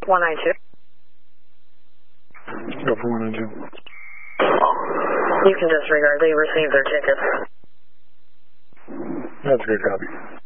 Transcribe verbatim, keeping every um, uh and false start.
one nine two. Go for one nine two. You can disregard. They received their tickets. That's a good copy.